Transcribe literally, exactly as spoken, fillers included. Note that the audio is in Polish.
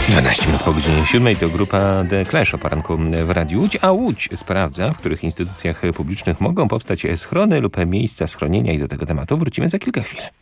dwanaście minut po godzinie siódmej to grupa The Clash o poranku w Radiu Łódź, a Łódź sprawdza, w których instytucjach publicznych mogą powstać schrony lub miejsca schronienia i do tego tematu wrócimy za kilka chwil.